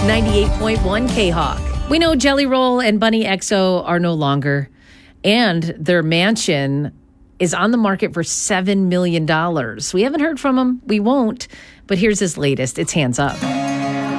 98.1 K-Hawk. We know Jelly Roll and Bunny XO are no longer, and their mansion is on the market for $7 million. We haven't heard from him. We won't. But here's his latest. It's Hands Up.